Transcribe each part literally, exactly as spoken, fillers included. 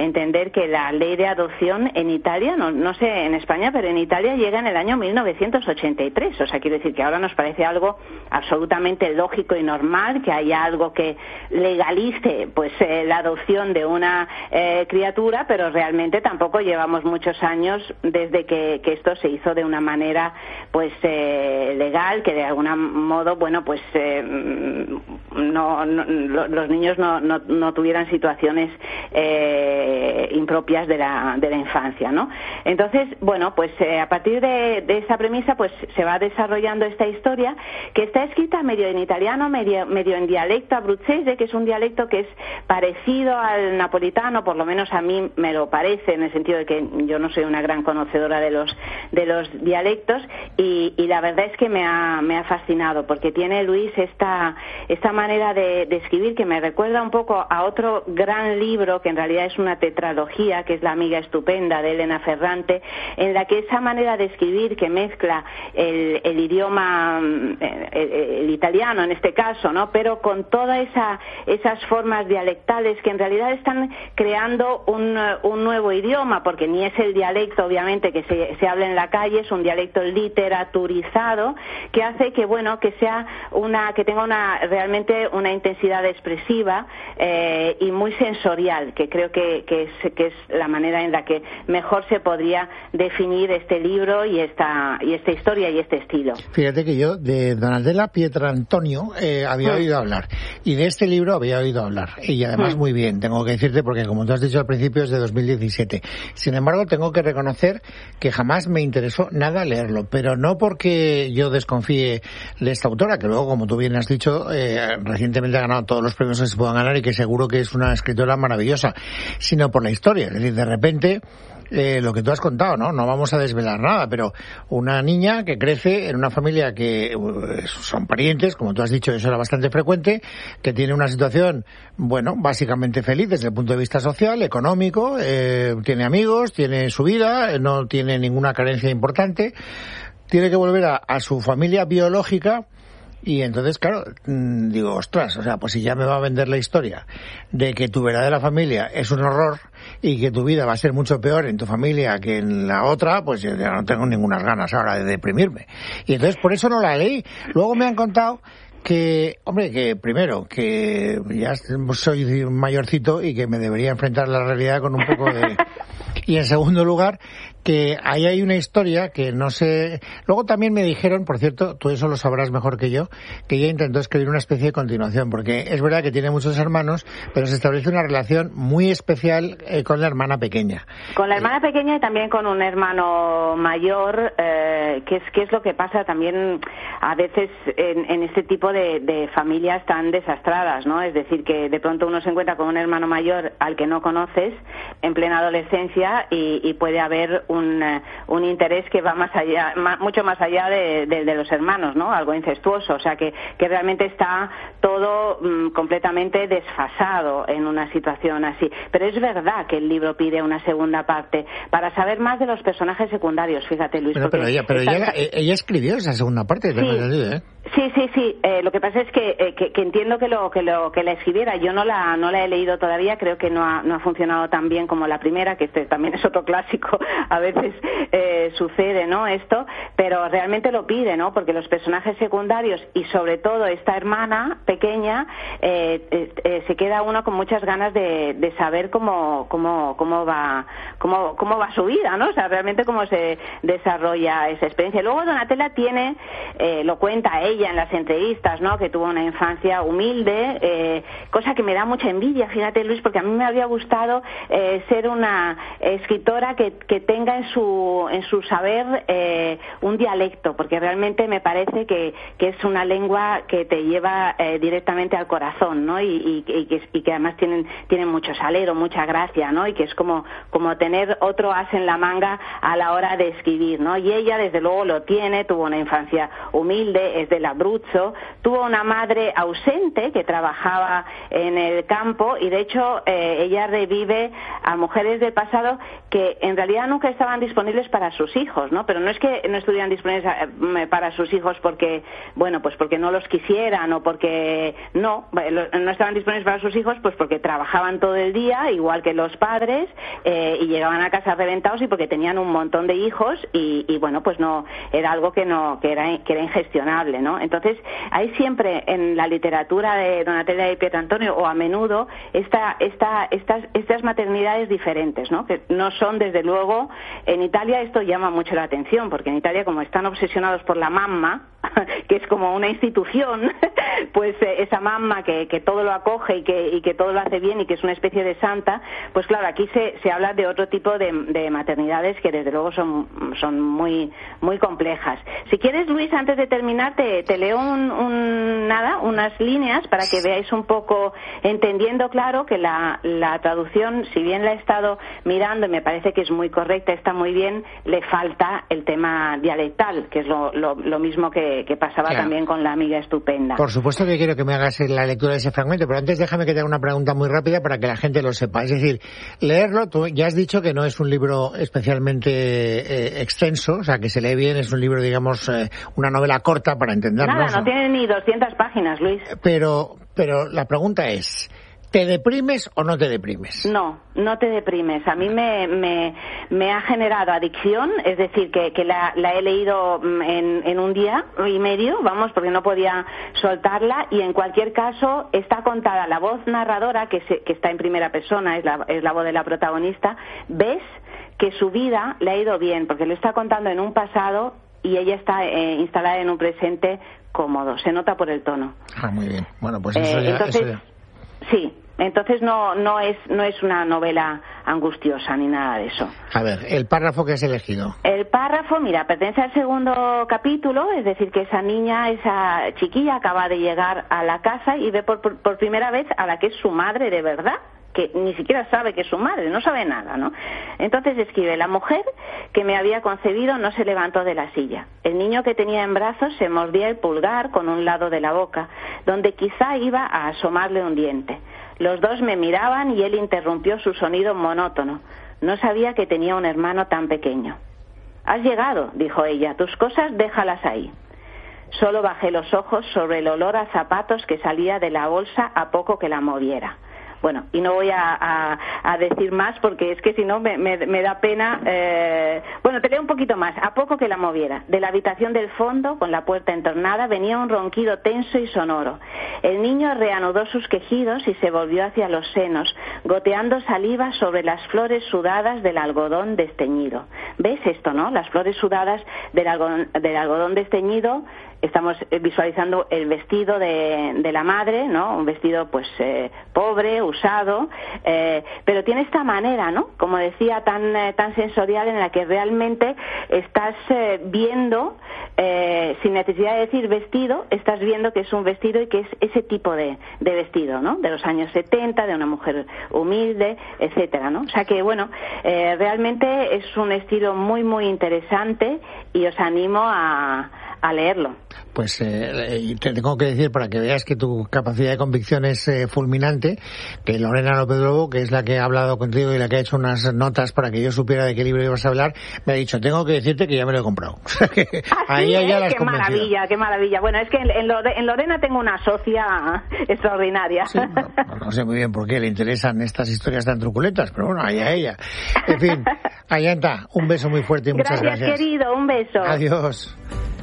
entender que la ley de adopción en Italia, no, no sé en España, pero en Italia llega en el año mil novecientos ochenta y tres. O sea, quiero decir que ahora nos parece algo absolutamente lógico y normal que haya algo que legalice pues eh, la adopción de una eh, criatura, pero realmente tampoco llevamos muchos años desde que, que esto se hizo de una manera pues eh, legal, que de algún modo, bueno, pues eh, no, no, los niños no, no, no tuvieran situaciones eh, impropias de la, de la infancia, ¿no? Entonces, bueno, pues eh, a partir de, de esa premisa, pues se va desarrollando esta historia que está escrita medio en italiano, medio, medio en dialecto abruzzese, que es un dialecto que es parecido al napolitano, por lo menos a mí me lo parece, en el sentido de que yo no soy una gran conocedora de los de los dialectos, y, y la verdad es que me ha, me ha fascinado, porque tiene Luis esta, esta manera de, de escribir que me recuerda un poco a otro gran libro, que en realidad es una tetralogía, que es La amiga estupenda, de Elena Ferrante, en la que esa manera de escribir que mezcla el, el idioma, el, el italiano en este caso, ¿no?, pero con todas esa, esas formas dialectales que en realidad están creando un, un nuevo idioma, porque ni es el dialecto, obviamente, que se, se habla en la calle, es un dialecto literaturizado que hace que, bueno, que sea una, que tenga una, realmente una intensidad expresiva eh, y muy sensorial, que creo que, que, es, que es la manera en la que mejor se podría definir este libro y esta, y esta historia y este estilo. Fíjate que yo de Donatella Pietrantonio eh, había mm. oído hablar, y de este libro había oído hablar, y además mm. muy bien, tengo que decirte, porque como tú has dicho al principio es de dos mil diecisiete. Sin embargo, tengo que reconocer que jamás me interesó nada leerlo, pero no porque yo desconfíe de esta autora, que luego, como tú bien has dicho, eh, recientemente ha ganado todos los premios que se puedan ganar y que seguro que es una escritora maravillosa, sino por la historia. Es decir, de repente, Eh, lo que tú has contado, ¿no? No vamos a desvelar nada, pero una niña que crece en una familia que uh, son parientes, como tú has dicho, eso era bastante frecuente, que tiene una situación, bueno, básicamente feliz desde el punto de vista social, económico, eh, tiene amigos, tiene su vida, no tiene ninguna carencia importante, tiene que volver a, a su familia biológica. Y entonces, claro, digo, ostras, o sea, pues si ya me va a vender la historia de que tu verdadera familia es un horror y que tu vida va a ser mucho peor en tu familia que en la otra, pues ya no tengo ninguna ganas ahora de deprimirme. Y entonces por eso no la leí. Luego me han contado que, hombre, que primero, que ya soy mayorcito y que me debería enfrentar a la realidad con un poco de... Y en segundo lugar, que ahí hay una historia que no sé... Luego también me dijeron, por cierto, tú eso lo sabrás mejor que yo, que ella intentó escribir una especie de continuación, porque es verdad que tiene muchos hermanos, pero se establece una relación muy especial eh, con la hermana pequeña. Con la hermana pequeña y también con un hermano mayor, eh, que es que es lo que pasa también a veces en, en este tipo de, de familias tan desastradas, ¿no? Es decir, que de pronto uno se encuentra con un hermano mayor al que no conoces en plena adolescencia y, y puede haber un, un interés que va más allá, más, mucho más allá de, de, de los hermanos, ¿no? Algo incestuoso, o sea que, que realmente está todo mmm, completamente desfasado en una situación así. Pero es verdad que el libro pide una segunda parte para saber más de los personajes secundarios, fíjate, Luis. Pero, pero ella, pero está... ella, ella escribió esa segunda parte, sí, ¿eh? sí, sí, sí. Eh, lo que pasa es que, eh, que, que entiendo que lo que lo que la escribiera. Yo no la no la he leído todavía. Creo que no ha no ha funcionado tan bien como la primera, que este también es otro clásico. A veces eh, sucede, ¿no? Esto, pero realmente lo pide, ¿no? Porque los personajes secundarios y sobre todo esta hermana pequeña eh, eh, eh, se queda uno con muchas ganas de, de saber cómo cómo cómo va cómo cómo va su vida, ¿no? O sea, realmente cómo se desarrolla esa experiencia. Luego Donatella tiene eh, lo cuenta ella en las entrevistas, ¿no? Que tuvo una infancia humilde, eh, cosa que me da mucha envidia, fíjate, Luis, porque a mí me habría gustado eh, ser una escritora que, que tenga en su en su saber eh, un dialecto, porque realmente me parece que, que es una lengua que te lleva eh, directamente al corazón, ¿no? Y, y, y, que, y que además tienen tienen mucho salero, mucha gracia, ¿no? Y que es como como tener otro as en la manga a la hora de escribir, ¿no? Y ella desde luego lo tiene, tuvo una infancia humilde, es del Abruzzo, tuvo una madre ausente que trabajaba en el campo y de hecho eh, ella revive a mujeres del pasado que en realidad nunca estaban disponibles para sus hijos, ¿no? Pero no es que no estuvieran disponibles para sus hijos porque, bueno, pues porque no los quisieran o porque no, no estaban disponibles para sus hijos, pues porque trabajaban todo el día, igual que los padres, eh, y llegaban a casa reventados y porque tenían un montón de hijos y, y bueno, pues no, era algo que no, que era, que era ingestionable, ¿no? Entonces, hay siempre en la literatura de Donatella y Pietrantonio, o a menudo, esta, esta, estas, estas maternidades diferentes, ¿no? Que no son, desde luego, en Italia esto llama mucho la atención, porque en Italia, como están obsesionados por la mamma, que es como una institución, pues eh, esa mamma que, que todo lo acoge y que, y que todo lo hace bien y que es una especie de santa, pues claro, aquí se, se habla de otro tipo de, de maternidades que desde luego son, son muy, muy complejas. Si quieres, Luis, antes de terminar, te, te leo un, un, nada, unas líneas para que veáis un poco, entendiendo, claro, que la, la traducción, si bien la he estado mirando y me parece que es muy correcta, está muy bien, le falta el tema dialectal, que es lo, lo, lo mismo que, que pasaba claro. también con La amiga estupenda. Por supuesto que quiero que me hagas la lectura de ese fragmento, pero antes déjame que te haga una pregunta muy rápida para que la gente lo sepa. Es decir, leerlo, tú ya has dicho que no es un libro especialmente eh, extenso, o sea, que se lee bien, es un libro, digamos, eh, una novela corta para entenderlo. Nada, no tiene ni doscientas páginas, Luis. Pero, pero la pregunta es, ¿te deprimes o no te deprimes? No, no te deprimes. A mí me, me, me ha generado adicción, es decir, que, que la, la he leído en, en un día y medio, vamos, porque no podía soltarla, y en cualquier caso está contada la voz narradora, que, se, que está en primera persona, es la, es la voz de la protagonista. Ves que su vida le ha ido bien, porque lo está contando en un pasado y ella está eh, instalada en un presente cómodo. Se nota por el tono. Ah, muy bien. Bueno, pues eso, eh, ya, entonces, eso ya. Sí, entonces no no es no es una novela angustiosa ni nada de eso. A ver, el párrafo que has elegido. El párrafo, mira, pertenece al segundo capítulo, es decir, que esa niña, esa chiquilla acaba de llegar a la casa y ve por, por, por primera vez a la que es su madre de verdad, que ni siquiera sabe que es su madre, no sabe nada, ¿no? Entonces escribe: la mujer que me había concebido no se levantó de la silla. El niño que tenía en brazos se mordía el pulgar con un lado de la boca, donde quizá iba a asomarle un diente. Los dos me miraban y él interrumpió su sonido monótono. No sabía que tenía un hermano tan pequeño. Has llegado, dijo ella, tus cosas déjalas ahí. Solo bajé los ojos sobre el olor a zapatos que salía de la bolsa a poco que la moviera. Bueno, y no voy a, a, a decir más porque es que si no me, me, me da pena. Eh... Bueno, te leo un poquito más. A poco que la moviera. De la habitación del fondo, con la puerta entornada, venía un ronquido tenso y sonoro. El niño reanudó sus quejidos y se volvió hacia los senos, goteando saliva sobre las flores sudadas del algodón desteñido. ¿Ves esto, no? Las flores sudadas del algodón, del algodón desteñido. Estamos visualizando el vestido de, de la madre, ¿no? Un vestido, pues, eh, pobre, usado, eh, pero tiene esta manera, ¿no? Como decía, tan eh, tan sensorial, en la que realmente estás eh, viendo, eh, sin necesidad de decir vestido, estás viendo que es un vestido y que es ese tipo de, de vestido, ¿no? De los años setenta, de una mujer humilde, etcétera, ¿no? O sea que, bueno, eh, realmente es un estilo muy, muy interesante y os animo a a leerlo. Pues eh, te tengo que decir, para que veas que tu capacidad de convicción es eh, fulminante, que Lorena López Lobo, que es la que ha hablado contigo y la que ha hecho unas notas para que yo supiera de qué libro ibas a hablar, me ha dicho, tengo que decirte que ya me lo he comprado. Ahí ¿sí, ya eh? la has qué convencido. Maravilla, qué maravilla. Bueno, es que en, Lore, en Lorena tengo una socia extraordinaria. Sí, no, no sé muy bien por qué le interesan estas historias tan truculentas, pero bueno, ahí a ella. En fin, Ayanta, un beso muy fuerte y muchas gracias. Gracias, querido, un beso. Adiós.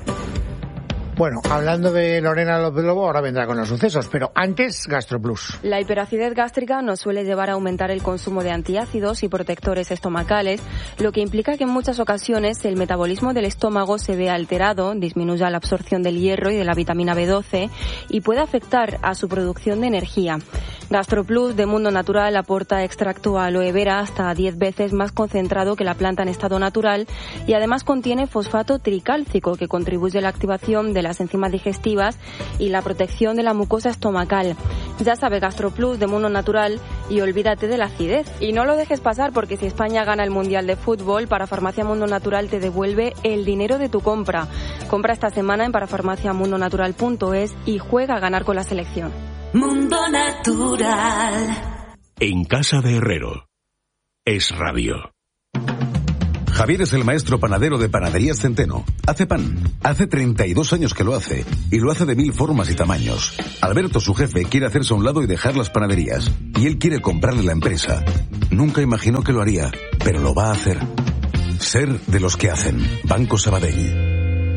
Bueno, hablando de Lorena López Lobo, ahora vendrá con los sucesos, pero antes, GastroPlus. La hiperacidez gástrica nos suele llevar a aumentar el consumo de antiácidos y protectores estomacales, lo que implica que en muchas ocasiones el metabolismo del estómago se vea alterado, disminuya la absorción del hierro y de la vitamina B doce y puede afectar a su producción de energía. GastroPlus de Mundo Natural aporta extracto aloe vera hasta diez veces más concentrado que la planta en estado natural y además contiene fosfato tricálcico, que contribuye a la activación de las enzimas digestivas y la protección de la mucosa estomacal. Ya sabe, GastroPlus de Mundo Natural, y olvídate de la acidez. Y no lo dejes pasar, porque si España gana el Mundial de Fútbol, Parafarmacia Mundo Natural te devuelve el dinero de tu compra. Compra esta semana en parafarmacia mundo natural punto es y juega a ganar con la selección. Mundo Natural. En casa de Herrero. Es Radio. Javier es el maestro panadero de Panaderías Centeno. Hace pan. Hace treinta y dos años que lo hace. Y lo hace de mil formas y tamaños. Alberto, su jefe, quiere hacerse a un lado y dejar las panaderías. Y él quiere comprarle la empresa. Nunca imaginó que lo haría, pero lo va a hacer. Ser de los que hacen. Banco Sabadell.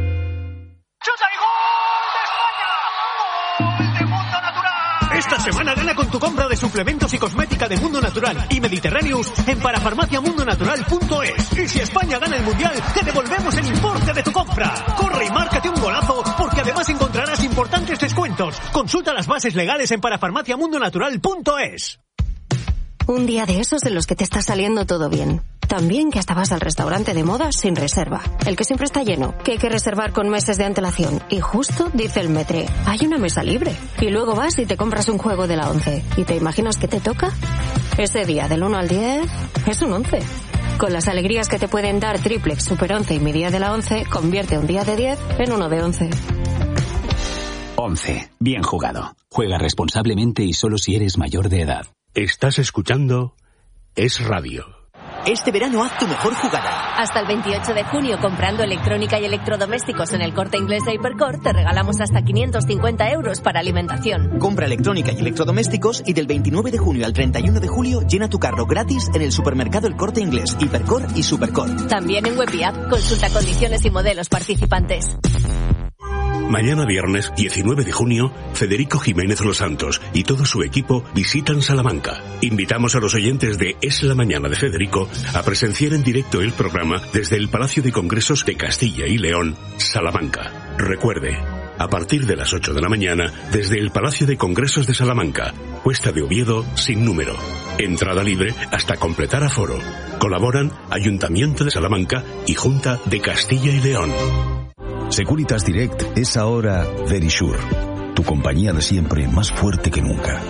Esta semana gana con tu compra de suplementos y cosmética de Mundo Natural y Mediterráneos en parafarmaciamundonatural punto es. Y si España gana el Mundial, te devolvemos el importe de tu compra. Corre y márcate un golazo, porque además encontrarás importantes descuentos. Consulta las bases legales en parafarmaciamundonatural punto es. Un día de esos en los que te está saliendo todo bien. También que hasta vas al restaurante de moda sin reserva. El que siempre está lleno, que hay que reservar con meses de antelación. Y justo dice el metre, hay una mesa libre. Y luego vas y te compras un juego de la once. ¿Y te imaginas qué te toca? Ese día del uno al diez es un once. Con las alegrías que te pueden dar Triplex, Super once y mi día de la once, convierte un día de diez en uno de once. once. Bien jugado. Juega responsablemente y solo si eres mayor de edad. Estás escuchando Es Radio. Este verano haz tu mejor jugada. Hasta el veintiocho de junio, comprando electrónica y electrodomésticos en el Corte Inglés de Hipercor, te regalamos hasta quinientos cincuenta euros para alimentación. Compra electrónica y electrodomésticos y del veintinueve de junio al treinta y uno de julio llena tu carro gratis en el supermercado El Corte Inglés, Hipercor y Supercor. También en web y app. Consulta condiciones y modelos participantes. Mañana viernes, diecinueve de junio, Federico Jiménez Los Santos y todo su equipo visitan Salamanca. Invitamos a los oyentes de Es la Mañana de Federico a presenciar en directo el programa desde el Palacio de Congresos de Castilla y León, Salamanca. Recuerde, a partir de las ocho de la mañana, desde el Palacio de Congresos de Salamanca, Cuesta de Oviedo, sin número. Entrada libre hasta completar aforo. Colaboran Ayuntamiento de Salamanca y Junta de Castilla y León. Securitas Direct es ahora Verisure, tu compañía de siempre más fuerte que nunca.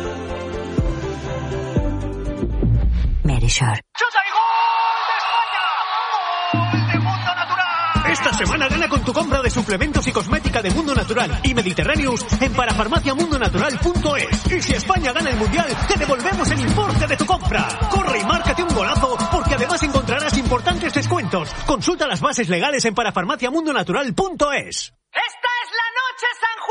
Verisure. Esta semana gana con tu compra de suplementos y cosmética de Mundo Natural y Mediterráneos en parafarmaciamundonatural punto es. Y si España gana el Mundial, te devolvemos el importe de tu compra. Corre y márcate un golazo, porque además encontrarás importantes descuentos. Consulta las bases legales en parafarmaciamundonatural punto es.